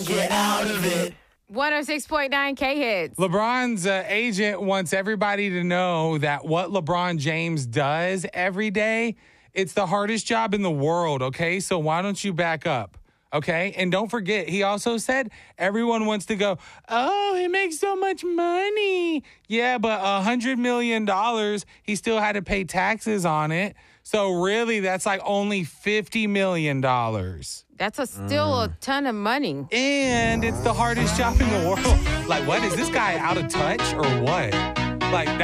get out of it. 106.9 K-Hits. LeBron's agent wants everybody to know that what LeBron James does every day, it's the hardest job in the world, okay? So why don't you back up, okay? And don't forget, he also said everyone wants to go, oh, he makes so much money. Yeah, but $100 million, he still had to pay taxes on it. So really, that's like only $50 million. That's still a ton of money. And it's the hardest job in the world. Like, what? Is this guy out of touch or what? Like,